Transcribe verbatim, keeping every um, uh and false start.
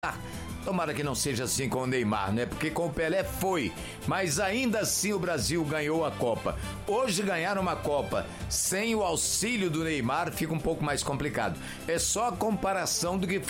Tomara que não seja assim com o Neymar, né? Porque com o Pelé foi, mas ainda assim o Brasil ganhou a Copa. Hoje ganhar uma Copa sem o auxílio do Neymar fica um pouco mais complicado. É só a comparação do que